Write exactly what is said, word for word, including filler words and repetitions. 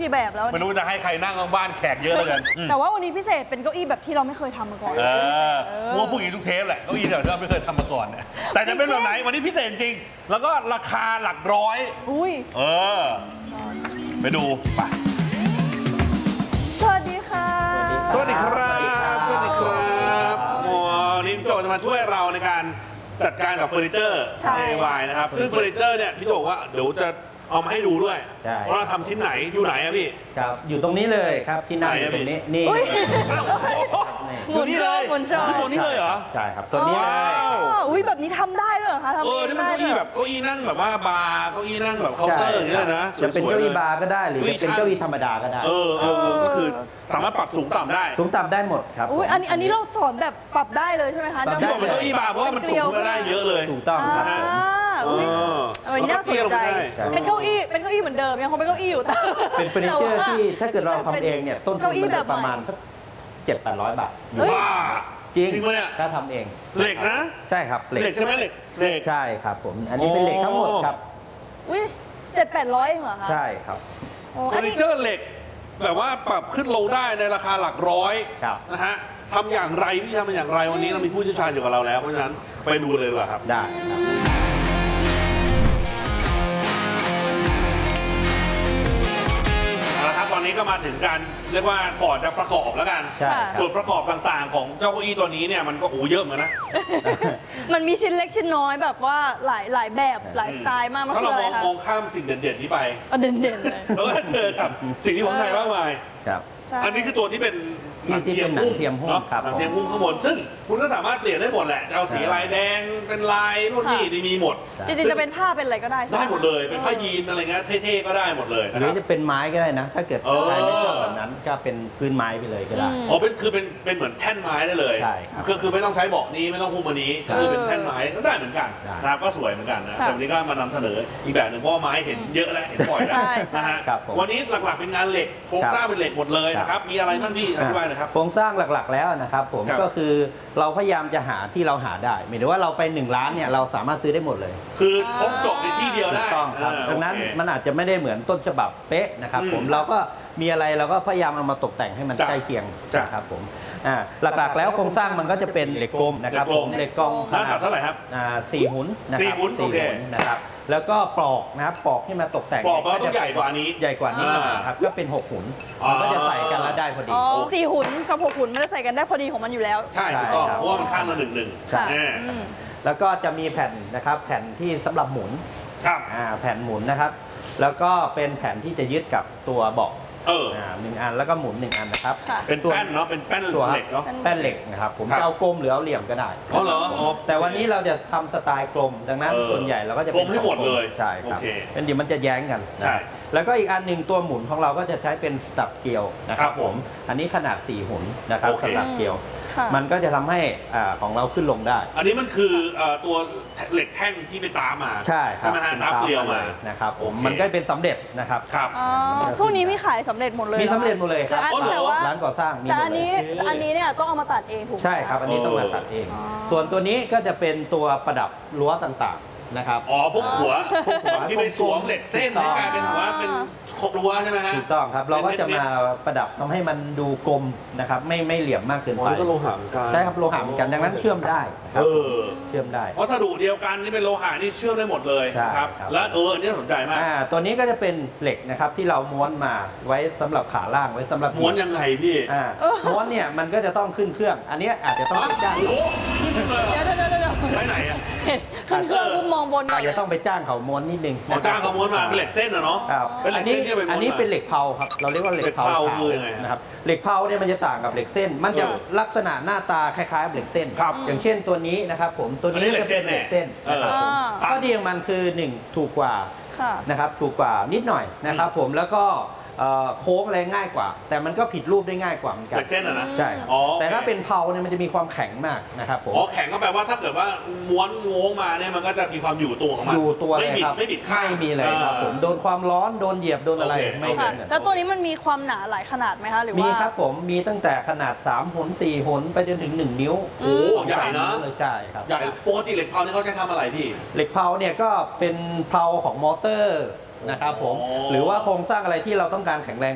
กี่แบบแล้วไม่รู้จะให้ใครนั่งบ้านแขกเยอะเลยกันแต่ว่าวันนี้พิเศษเป็นเก้าอี้แบบที่เราไม่เคยทำมาก่อนเออมัวพูดอย่างทุกเทปแหละเก้าอี้แบบที่เราไม่เคยทำมาก่อนเนี่ยแต่จะเป็นแบบไหนวันนี้พิเศษจริงแล้วก็ราคาหลักร้อยอุ้ยเออไปดูไปสวัสดีค่ะสวัสดีครับสวัสดีครับโอ้นี่พี่โจจะมาช่วยเราในการจัดการกับเฟอร์นิเจอร์ในวายนะครับซึ่งเฟอร์นิเจอร์เนี่ยพี่โจว่าเดี๋ยวจะเอามาให้ดูด้วยว่าเราทำชิ้นไหนอยู่ไหนอะพี่ครับอยู่ตรงนี้เลยครับที่นั่งอยู่ตรงนี้นี่หมุนโชว์หมุนโชว์คือตัวนี้เลยเหรอใช่ครับตัวนี้เลยอุ้ยแบบนี้ทำได้ด้วยเหรอคะเออที่มันเก้าอี้แบบเก้าอี้นั่งแบบว่าบาร์เก้าอี้นั่งแบบเคาน์เตอร์อย่างนี้เลยนะจะเป็นเก้าอี้บาร์ก็ได้หรือจะเป็นเก้าอี้ธรรมดาก็ได้เออเออก็คือสามารถปรับสูงต่ำได้สูงต่ำได้หมดครับอุ้ยอันนี้อันนี้เราถอนแบบปรับได้เลยใช่ไหมคะที่บอกเป็นเก้าอี้บาร์เพราะว่ามันสูงก็ได้เยอะเลยถูกต้องครับอุ้ยอันนี้น่าสนใจเป็นเก้าอี้เป็นเก้าอี้เหมือนเดิมยังคงเป็นเก้าอี้อยู่แต่เป็นเฟอร์นิเจอร์ที่ถ้าเกิดเราทำเองเนี่ยต้นทุนมันจะประมาณสักเจ็ดแปดร้อยบาทว้าจริงเนี่ยถ้าทำเองเหล็กนะใช่ครับเหล็กใช่ไหมเหล็กเหล็กใช่ครับผมอันนี้เป็นเหล็กทั้งหมดครับอุ้ยเจ็ดแปดร้อยเหรอคะใช่ครับเฟอร์นิเจอร์เหล็กแบบว่าปรับขึ้นลงได้ในราคาหลักร้อยนะฮะทำอย่างไรพี่ทำอย่างไรวันนี้เรามีผู้เชี่ยวชาญอยู่กับเราแล้วเพราะฉะนั้นไปดูเลยดีกว่าครับได้ครับตอนนี้ก็มาถึงการเรียกว่าก่อนจะประกอบแล้วกันส่วนประกอบต่างๆของเจ้าเก้าอี้ตัวนี้เนี่ยมันก็โอ้เยอะเหมือนนะมันมีชิ้นเล็กชิ้นน้อยแบบว่าหลายหลายแบบหลายสไตล์มากถ้าเรามองข้ามสิ่งเด่นๆนี้ไปเด่นๆเลยแล้วก็เจอกับสิ่งที่ผมไทยมากมายอันนี้คือตัวที่เป็นหนังเทียมหุ้มเทียมหุ้มครับหนังเทียมหุ้มข้างบนซึ่งคุณก็สามารถเปลี่ยนได้หมดแหละเอาสีลายแดงเป็นลายนู่นนี่มีหมดจริงๆจะเป็นผ้าเป็นอะไรก็ได้ได้หมดเลยเป็นผ้ายีนอะไรเงี้ยเท่ๆก็ได้หมดเลยหรือจะเป็นไม้ก็ได้นะถ้าเกิดใครไม่ชอบแบบนั้นก็เป็นพื้นไม้ไปเลยก็ได้อ๋อเป็นคือเป็นเป็นเหมือนแท่นไม้ได้เลยใช่คือคือไม่ต้องใช้เบาะนี้ไม่ต้องหุ้มอันนี้คือเป็นแท่นไม้ก็ได้เหมือนกันนะครับก็สวยเหมือนกันนะแต่วันนี้ก็มานำเสนออีกแบบหนึ่งเพราะไม้เห็นเยอะแล้วเห็นบ่อยแล้วนะฮะวันนี้หลักๆเป็นงานเหล็กโครงสร้างเป็นเหล็กหมดเลยนะครับมีอะไรบ้างพี่อธิบายหน่อยครับโครงสร้างหลักๆแล้วนะครับผมก็คือเราพยายามจะหาที่เราหาได้หมายถึงว่าเราไปหนึ่งร้านเนี่ยเราสามารถซื้อได้หมดเลยคือครบจบในที่เดียวได้ต้องครับดังนั้นมันอาจจะไม่ได้เหมือนต้นฉบับเป๊ะนะครับผมเราก็มีอะไรเราก็พยายามเอามาตกแต่งให้มันใกล้เคียงนะครับผมหลักๆแล้วโครงสร้างมันก็จะเป็นเหล็กกลมนะครับผมเหล็กกลมขนาดเท่าไหร่ครับสี่หุ่นนะครับสี่หุ่นโอเคนะครับแล้วก็ปลอกนะครับปลอกที่มาตกแต่งปลอกก็จะใหญ่กว่านี้ใหญ่กว่านี้หน่อยครับก็เป็นหกหุ่นมันก็จะใส่กันแล้วได้พอดีสี่หุ่นกับหกหุ่นมันจะใส่กันได้พอดีของมันอยู่แล้วใช่ถูกต้องเพราะว่ามันข้างละหนึ่งหนึ่งแล้วก็จะมีแผ่นนะครับแผ่นที่สำหรับหมุนครับแผ่นหมุนนะครับแล้วก็เป็นแผ่นที่จะยึดกับตัวเบาะเออหนึ่งอันแล้วก็หมุนหนึ่งอันนะครับเป็นแป้นเนาะเป็นแป้นเหล็กเนาะแป้นเหล็กนะครับผมจะเอากลมหรือเอาเหลี่ยมก็ได้อ๋อเหรอแต่วันนี้เราจะทำสไตล์กลมดังนั้นส่วนใหญ่เราก็จะกลมให้หมดเลยใช่ครับเป็นดีมันจะแย้งกันใช่แล้วก็อีกอันหนึ่งตัวหมุนของเราก็จะใช้เป็นสตับเกลียวนะครับผมอันนี้ขนาดสี่หุ่นนะครับสตับเกลียวมันก็จะทำให้ของเราขึ้นลงได้อันนี้มันคือตัวเหล็กแท่งที่ไปตามมาใช่ครับตามเกลียวมานะครับผมมันก็เป็นสำเร็จนะครับครับพวกนี้มีขายสำเร็จหมดเลยมีสำเร็จหมดเลยครับร้านก่อสร้างแต่อันนี้อันนี้เนี่ยต้องเอามาตัดเองถูกใช่ครับอันนี้ต้องมาตัดเองส่วนตัวนี้ก็จะเป็นตัวประดับรั้วต่างๆนะครับอ๋อพวกหัวที่ไปสวมเหล็กเส้นให้กลายเป็นหัวเป็นรั้วใช่ไหมฮะถูกต้องครับเราก็จะมาประดับทำให้มันดูกลมนะครับไม่ไม่เหลี่ยมมากเกินไปก็โลหะเหมือนกันใช่ครับโลหะเหมือนกันดังนั้นเชื่อมได้เออเชื่อมได้วัสดุเดียวกันนี่เป็นโลหะนี่เชื่อมได้หมดเลยนะครับและเออเนี่ยสนใจมากตัวนี้ก็จะเป็นเหล็กนะครับที่เราม้วนมาไว้สำหรับขาล่างไว้สำหรับม้วนยังไงพี่ม้วนเนี่ยมันก็จะต้องขึ้นเครื่องอันนี้อาจจะต้องไปจ้างเดี๋ยวเดี๋ยวเดี๋ยวไปไหนอ่ะขึ้นเครื่องปุ๊บมองบนอาจจะต้องไปจ้างเขาม้วนนิดนึงจ้างเขาม้วนมาเป็นเหล็กเส้นอะเนาะเป็นเหล็กเส้นที่ไปม้วนอันนี้เป็นเหล็กเผาครับเราเรียกว่าเหล็กเผาคือยังไงนะครับเหล็กเผาเนี่ยมันจะต่างกับเหล็กเส้นมันจะลักษณะหน้าตาคล้ายๆกับเหล็กเส้นอย่างเช่นตัวนี้นะครับผมตัวนี้จะเป็นเหล็กเส้นนะครับผมข้อดีของมันคือหนึ่งถูกกว่านะครับถูกกว่านิดหน่อยนะครับผมแล้วก็โค้งอะไรง่ายกว่าแต่มันก็ผิดรูปได้ง่ายกว่าเหมือนกันเหล็กเส้นอะนะใช่แต่ถ้าเป็นเผาเนี่ยมันจะมีความแข็งมากนะครับผมอ๋อแข็งก็แปลว่าถ้าเกิดว่าม้วนงงมาเนี่ยมันก็จะมีความอยู่ตัวของมันอยู่ตัวไม่บิดไม่บิดข้างไม่มีเลยครับผมโดนความร้อนโดนเหยียบโดนอะไรไม่ได้แล้วตัวนี้มันมีความหนาหลายขนาดไหมคะหรือว่ามีครับผมมีตั้งแต่ขนาดสามหนสี่หนไปจนถึงหนึ่งนิ้วโอ้ใหญ่นะใช่ครับใหญ่ปกติเหล็กเผานี่เขาใช้ทำอะไรพี่เหล็กเผาเนี่ยก็เป็นเผาของมอเตอร์นะครับผมหรือว่าโครงสร้างอะไรที่เราต้องการแข็งแรง